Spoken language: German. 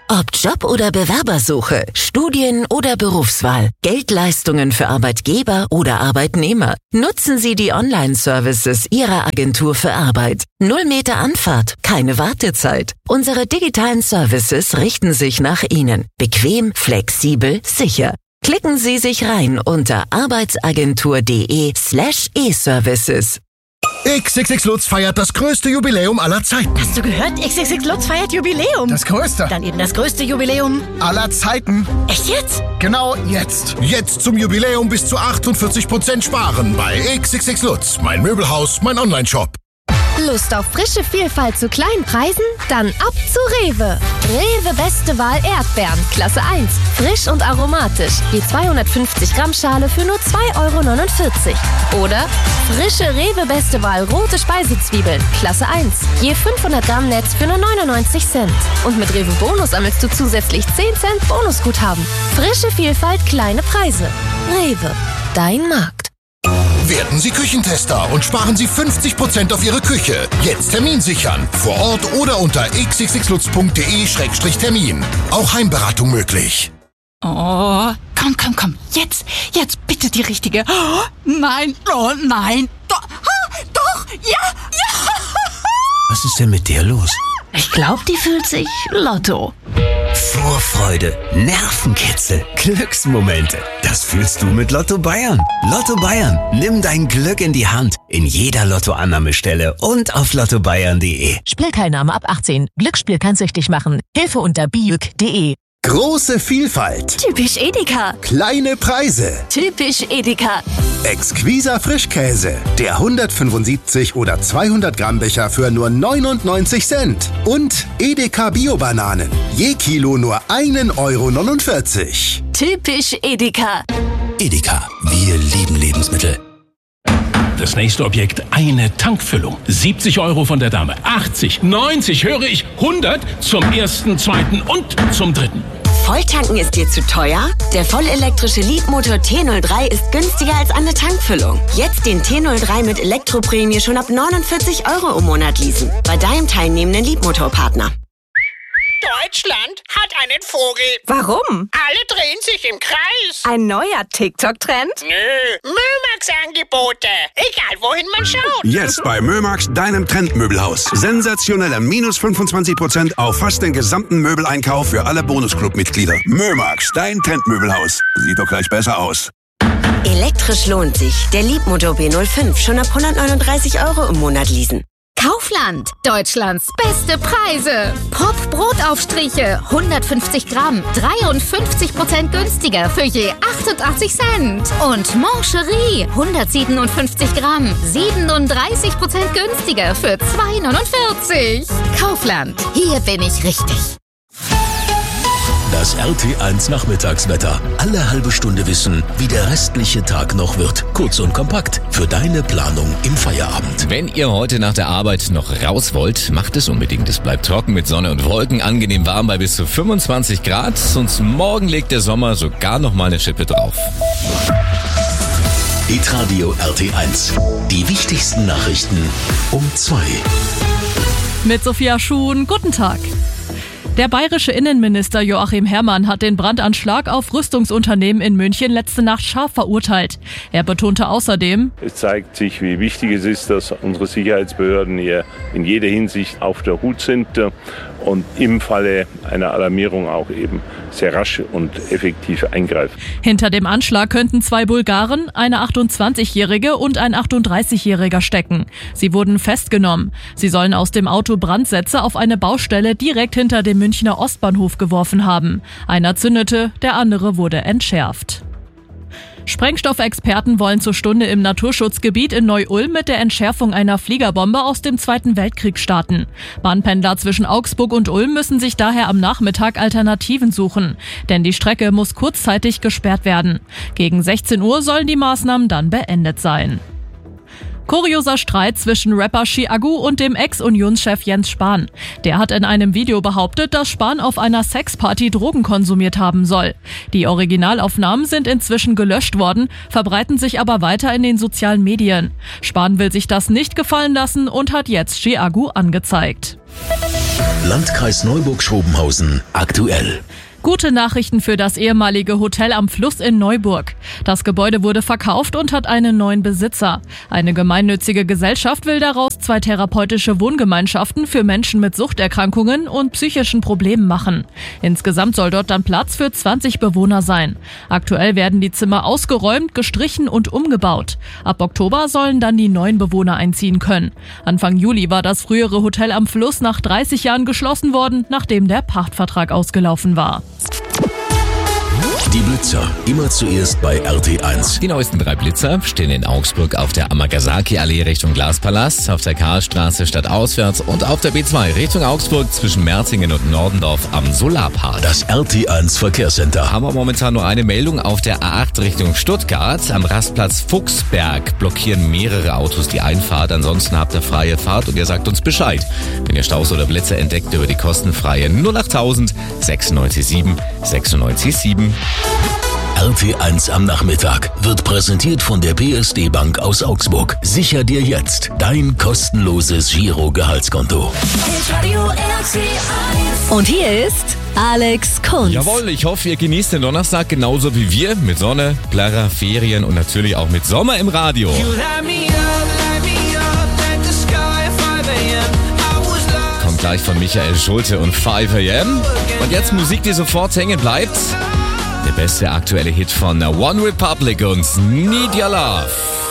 Ob Job oder Bewerbersuche, Studien oder Berufswahl, Geldleistungen für Arbeitgeber oder Arbeitnehmer. Nutzen Sie die Online-Services Ihrer Agentur für Arbeit. 0 Meter Anfahrt, keine Wartezeit. Unsere digitalen Services richten sich nach Ihnen. Bequem, flexibel, sicher. Klicken Sie sich rein unter arbeitsagentur.de/e-Services. XXX Lutz feiert das größte Jubiläum aller Zeiten. Hast du gehört? XXX Lutz feiert Jubiläum. Das größte. Dann eben das größte Jubiläum aller Zeiten. Echt jetzt? Genau jetzt. Jetzt zum Jubiläum bis zu 48% sparen bei XXX Lutz. Mein Möbelhaus, mein Online-Shop. Lust auf frische Vielfalt zu kleinen Preisen? Dann ab zu Rewe. Rewe Beste Wahl Erdbeeren, Klasse 1. Frisch und aromatisch. Die 250 Gramm Schale für nur 2,49 €. Oder frische Rewe Beste Wahl rote Speisezwiebeln, Klasse 1. Je 500 Gramm Netz für nur 99 Cent. Und mit Rewe Bonus sammelst du zusätzlich 10 Cent Bonusguthaben. Frische Vielfalt, kleine Preise. Rewe, dein Markt. Werden Sie Küchentester und sparen Sie 50% auf Ihre Küche. Jetzt Termin sichern. Vor Ort oder unter xxlutz.de/termin. Auch Heimberatung möglich. Oh, komm. Jetzt bitte die richtige. Oh, nein. Doch, ja. Was ist denn mit der los? Ich glaube, die fühlt sich Lotto. Vorfreude, Nervenkitzel, Glücksmomente. Das fühlst du mit Lotto Bayern. Lotto Bayern, nimm dein Glück in die Hand. In jeder Lottoannahmestelle und auf lottobayern.de. Spielteilnahme ab 18. Glücksspiel kann süchtig machen. Hilfe unter biüg.de. Große Vielfalt. Typisch Edeka. Kleine Preise. Typisch Edeka. Exquiser Frischkäse. Der 175 oder 200 Gramm Becher für nur 99 Cent. Und Edeka Bio-Bananen. Je Kilo nur 1,49 €. Typisch Edeka. Edeka, wir lieben Lebensmittel. Das nächste Objekt, eine Tankfüllung. 70 € von der Dame, 80, 90, höre ich, 100 zum ersten, zweiten und zum dritten. Volltanken ist dir zu teuer? Der vollelektrische Leadmotor T03 ist günstiger als eine Tankfüllung. Jetzt den T03 mit Elektroprämie schon ab 49 € im Monat leasen. Bei deinem teilnehmenden Leadmotorpartner. Deutschland hat einen Vogel. Warum? Alle drehen sich im Kreis. Ein neuer TikTok-Trend? Nö, Mömax-Angebote. Egal, wohin man schaut. Jetzt bei Mömax, deinem Trendmöbelhaus. Sensationelle minus 25% auf fast den gesamten Möbeleinkauf für alle Bonusclub-Mitglieder. Mömax, dein Trendmöbelhaus. Sieht doch gleich besser aus. Elektrisch lohnt sich. Der Leadmotor B05 schon ab 139 € im Monat leasen. Kaufland, Deutschlands beste Preise. Pop Brotaufstriche, 150 Gramm, 53% günstiger für je 88 Cent. Und Mancherie, 157 Gramm, 37% günstiger für 2,49 €. Kaufland, hier bin ich richtig. Das RT1 Nachmittagswetter. Alle halbe Stunde wissen, wie der restliche Tag noch wird. Kurz und kompakt für deine Planung im Feierabend. Wenn ihr heute nach der Arbeit noch raus wollt, macht es unbedingt. Es bleibt trocken mit Sonne und Wolken, angenehm warm bei bis zu 25 Grad. Und morgen legt der Sommer sogar noch mal eine Schippe drauf. Hitradio RT1. Die wichtigsten Nachrichten um 2. Mit Sophia Schuhn, guten Tag. Der bayerische Innenminister Joachim Herrmann hat den Brandanschlag auf Rüstungsunternehmen in München letzte Nacht scharf verurteilt. Er betonte außerdem: Es zeigt sich, wie wichtig es ist, dass unsere Sicherheitsbehörden hier in jeder Hinsicht auf der Hut sind und im Falle einer Alarmierung auch eben sehr rasch und effektiv eingreifen. Hinter dem Anschlag könnten 2 Bulgaren, eine 28-Jährige und ein 38-Jähriger stecken. Sie wurden festgenommen. Sie sollen aus dem Auto Brandsätze auf eine Baustelle direkt hinter dem Münchner Ostbahnhof geworfen haben. Einer zündete, der andere wurde entschärft. Sprengstoffexperten wollen zur Stunde im Naturschutzgebiet in Neu-Ulm mit der Entschärfung einer Fliegerbombe aus dem Zweiten Weltkrieg starten. Bahnpendler zwischen Augsburg und Ulm müssen sich daher am Nachmittag Alternativen suchen, denn die Strecke muss kurzzeitig gesperrt werden. Gegen 16 Uhr sollen die Maßnahmen dann beendet sein. Kurioser Streit zwischen Rapper Chiagu und dem Ex-Unionschef Jens Spahn. Der hat in einem Video behauptet, dass Spahn auf einer Sexparty Drogen konsumiert haben soll. Die Originalaufnahmen sind inzwischen gelöscht worden, verbreiten sich aber weiter in den sozialen Medien. Spahn will sich das nicht gefallen lassen und hat jetzt Chiagu angezeigt. Landkreis Neuburg-Schrobenhausen aktuell. Gute Nachrichten für das ehemalige Hotel am Fluss in Neuburg. Das Gebäude wurde verkauft und hat einen neuen Besitzer. Eine gemeinnützige Gesellschaft will daraus 2 therapeutische Wohngemeinschaften für Menschen mit Suchterkrankungen und psychischen Problemen machen. Insgesamt soll dort dann Platz für 20 Bewohner sein. Aktuell werden die Zimmer ausgeräumt, gestrichen und umgebaut. Ab Oktober sollen dann die neuen Bewohner einziehen können. Anfang Juli war das frühere Hotel am Fluss nach 30 Jahren geschlossen worden, nachdem der Pachtvertrag ausgelaufen war. Die Blitzer, immer zuerst bei RT1. Die neuesten 3 Blitzer stehen in Augsburg auf der Amagasaki-Allee Richtung Glaspalast, auf der Karlstraße stadtauswärts und auf der B2 Richtung Augsburg zwischen Merzingen und Nordendorf am Solarpark. Das RT1 Verkehrscenter. Haben wir momentan nur eine Meldung auf der A8 Richtung Stuttgart. Am Rastplatz Fuchsberg blockieren mehrere Autos die Einfahrt. Ansonsten habt ihr freie Fahrt und ihr sagt uns Bescheid, wenn ihr Staus oder Blitzer entdeckt, über die kostenfreie 08000 967 967. RT1 am Nachmittag wird präsentiert von der PSD Bank aus Augsburg. Sicher dir jetzt dein kostenloses Giro-Gehaltskonto. Und hier ist Alex Kunz. Jawohl, ich hoffe, ihr genießt den Donnerstag genauso wie wir. Mit Sonne, klarer Ferien und natürlich auch mit Sommer im Radio. Kommt gleich von Michael Schulte und 5 AM. Und jetzt Musik, die sofort hängen bleibt. Der beste aktuelle Hit von One Republic und Need Your Love.